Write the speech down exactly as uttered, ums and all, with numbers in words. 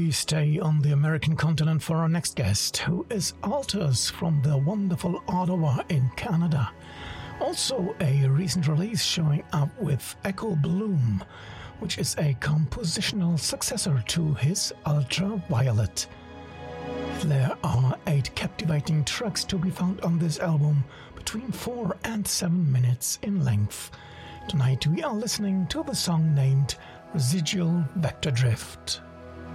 we stay on the American continent for our next guest, who is Altus from the wonderful Ottawa in Canada. Also a recent release showing up with Echo Bloom, which is a compositional successor to his Ultraviolet. There are eight captivating tracks to be found on this album, between four and seven minutes in length. Tonight we are listening to the song named Residual Vector Drift.